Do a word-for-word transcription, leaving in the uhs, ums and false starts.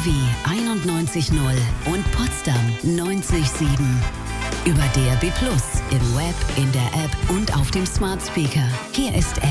W einundneunzig null und Potsdam neunzig sieben. Über D A B Plus, im Web, in der App und auf dem Smart Speaker. Hier ist